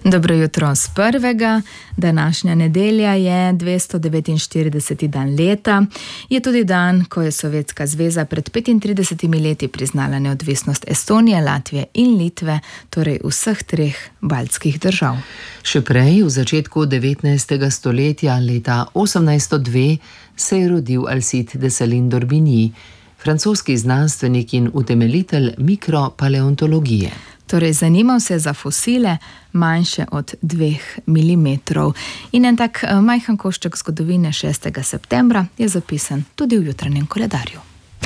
Dobro jutro z prvega. Današnja nedelja je 249. dan leta. Je tudi dan, ko je Sovjetska zveza pred 35 leti priznala neodvisnost Estonije, Latvije in Litve, torej vseh treh baltskih držav. Še prej, v začetku 19. stoletja, leta 1802, se je rodil Alcide Dessalines d'Orbigny, francoski znanstvenik in utemeljitelj mikropaleontologije. Torej, zanimal se je za fosile manjše od 2 mm. In en tak majhen košček zgodovine 6. septembra je zapisan tudi v jutranjem koledarju.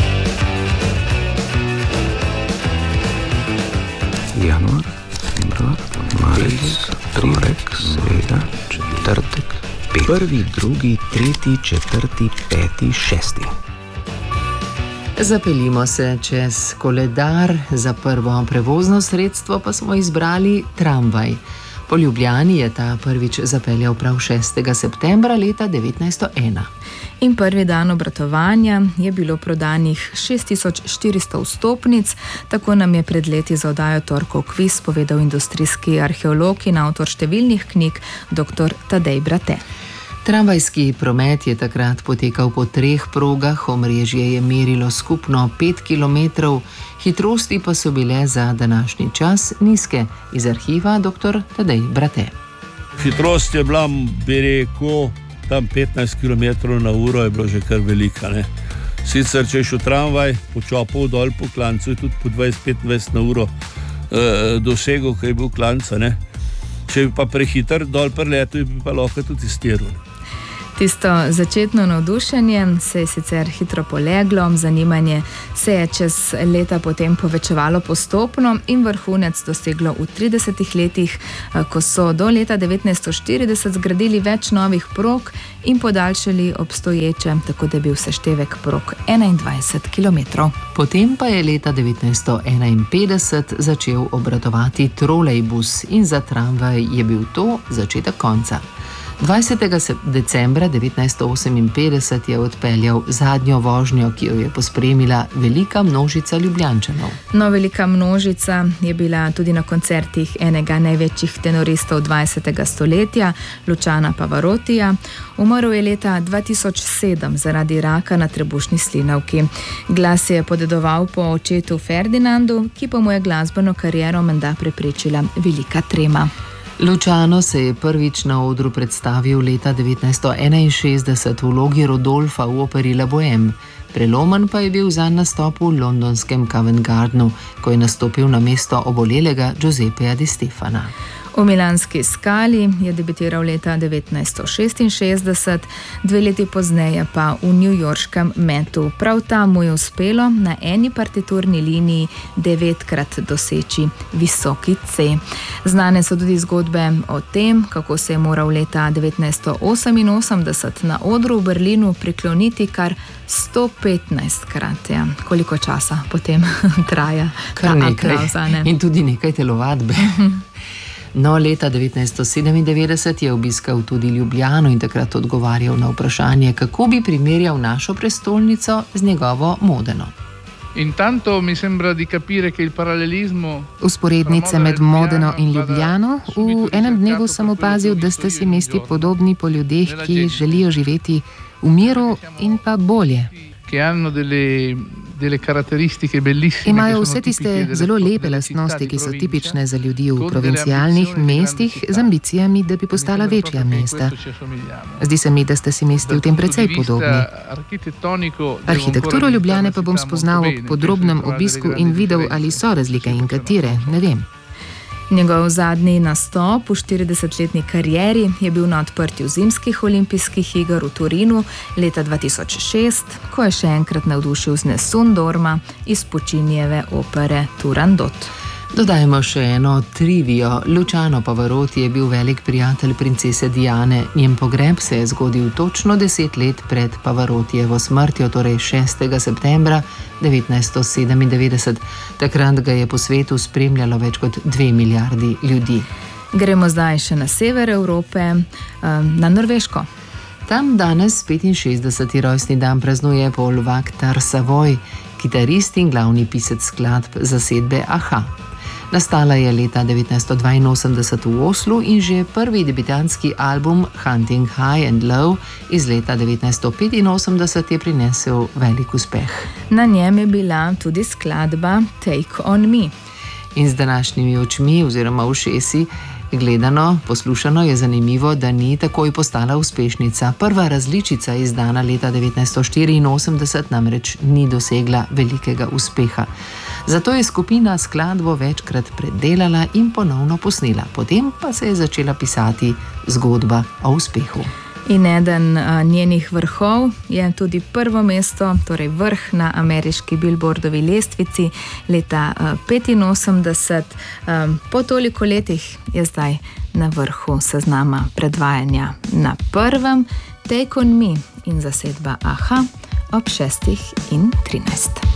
Januar, februar, marec, torek, sreda, četrtek, prvi, drugi, tretji, četrti, peti, šesti. Zapeljimo se čez koledar, za prvo prevozno sredstvo pa smo izbrali tramvaj. Po Ljubljani je ta prvič zapeljal prav 6. septembra leta 1901. In prvi dan obratovanja je bilo prodanih 6400 vstopnic, tako nam je pred leti za oddajo Torkov kviz povedal industrijski arheolog in avtor številnih knjig dr. Tadej Brate. Tramvajski promet je takrat potekal po 3 progah, omrežje je merilo skupno 5 km, hitrosti pa so bile za današnji čas nizke. Iz arhiva dr. Tadej Brate. Hitrost je bila, bi rekel, tam 15 km/h je bilo že kar velika. Ne? Sicer, če je šel tramvaj po čopu dol po klancu, je tudi po 20-25 km/h dosegel, kaj je bil klanca. Ne? Če bi pa prehiter dol preletel, bi pa lahko tudi iztiril. Tisto začetno navdušenje se je sicer hitro poleglo, zanimanje se je čez leta potem povečevalo postopno in vrhunec doseglo v 30 letih, ko so do leta 1940 zgradili več novih prog in podaljšali obstoječe, tako da je bil seštevek prog 21 km. Potem pa je leta 1951 začel obratovati trolejbus in za tramvaj je bil to začetek konca. 20. decembra 1958 je odpeljal zadnjo vožnjo, ki jo je pospremila velika množica Ljubljančanov. No, velika množica je bila tudi na koncertih enega največjih tenoristov 20. stoletja, Luciana Pavarotija. Umrl je leta 2007 zaradi raka na trebušni slinavki. Glas je podedoval po očetu Ferdinandu, ki pa mu je glasbeno kariero menda preprečila velika trema. Luciano se je prvič na odru predstavil leta 1961 v vlogi Rodolfa v operi La Bohème. Prelomen pa je bil zanj nastop v londonskem Covent Gardenu, ko je nastopil na mesto obolelega Giuseppeja Di Stefana. V milanski Skali je debitiral leta 1966, 2 leti pozneje pa v newyorškem Metu. Prav tam mu je uspelo na eni partiturni liniji 9-krat doseči visoki C. Znane so tudi zgodbe o tem, kako se je moral leta 1988 na odru v Berlinu prikloniti kar 115-krat. Ja. Koliko časa potem traja ta aplauz? In tudi nekaj telovadbe. No, leta 1997 je obiskal tudi Ljubljano in takrat odgovarjal na kako bi primerjal našo prestolnico z njegovo Modeno. Usporednice med Modeno in Ljubljano. V enem dnevu sem opazil, da sta si mesti podobni po ljudeh, ki želijo živeti v miru in pa bolje. Imajo vse tiste zelo lepe lastnosti, ki so tipične za ljudi v provincialnih mestih z ambicijami, da bi postala večja mesta. Zdi se mi, da sta si mesti v tem precej podobni. Arhitekturo Ljubljane pa bom spoznal ob podrobnem obisku in videl, ali so razlike in katere, ne vem. Njegov zadnji nastop v 40-letni karieri je bil na odprtju zimskih olimpijskih iger v Torinu leta 2006, ko je še enkrat navdušil z Nessun Dorma iz Puccinijeve opere Turandot. Dodajmo še eno trivijo. Luciano Pavarotti je bil velik prijatelj princese Diane. Njen pogreb se je zgodil točno 10 let pred Pavarottijevo smrtjo, torej 6. septembra 1997. Takrat ga je po svetu spremljalo več kot 2 milijardi ljudi. Gremo zdaj še na sever Evrope, na Norveško. Tam danes 65. rojstni dan praznuje Paul Waaktaar Savoy, kitarist in glavni pisec skladb zasedbe Aha. Nastala je leta 1982 v Oslu in že prvi debitantski album Hunting High and Low iz leta 1985 je prinesel velik uspeh. Na njem je bila tudi skladba Take on Me. In z današnjimi očmi oziroma ušesi gledano, poslušano je zanimivo, da ni takoj postala uspešnica. Prva različica izdana leta 1984 namreč ni dosegla velikega uspeha. Zato je skupina skladbo večkrat predelala in ponovno posnela. Potem pa se je začela pisati zgodba o uspehu. In eden njenih vrhov je tudi prvo mesto, torej vrh na ameriški Billboardovi lestvici leta 1985. Po toliko letih je zdaj na vrhu seznama predvajanja. Na prvem Take on Me in zasedba Aha ob 6:13.